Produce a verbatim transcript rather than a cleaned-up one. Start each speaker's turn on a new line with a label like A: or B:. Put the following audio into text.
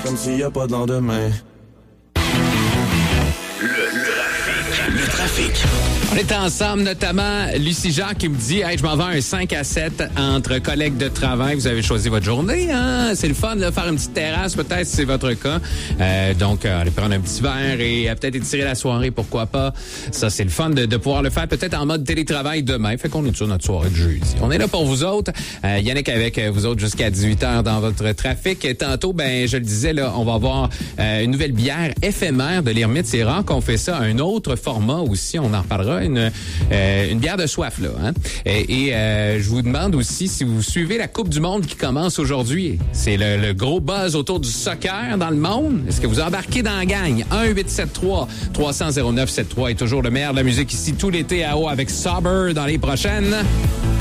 A: comme s'il y a pas de lendemain.
B: Le, le trafic. Le trafic.
C: On est ensemble, notamment Lucie Jacques qui me dit hey, « je m'en vais un cinq à sept entre collègues de travail. » Vous avez choisi votre journée, hein? C'est le fun de faire une petite terrasse, peut-être, si c'est votre cas. Euh, donc, euh, aller prendre un petit verre et euh, peut-être étirer la soirée, pourquoi pas. Ça, c'est le fun de, de pouvoir le faire peut-être en mode télétravail demain. Fait qu'on est sur notre soirée de jeudi. On est là pour vous autres. Euh, Yannick avec vous autres jusqu'à dix-huit heures dans votre trafic. Et tantôt, ben je le disais, là, on va avoir euh, une nouvelle bière éphémère de l'Hermite. C'est rare qu'on fait ça. Un autre format aussi, on en reparlera. Une, euh, une bière de soif, là. Hein? Et, et euh, je vous demande aussi si vous suivez la Coupe du Monde qui commence aujourd'hui. C'est le, le gros buzz autour du soccer dans le monde. Est-ce que vous embarquez dans la gang? un huit sept trois trois zéro zéro neuf sept trois est toujours le meilleur de la musique ici tout l'été à eau avec Sauber dans les prochaines.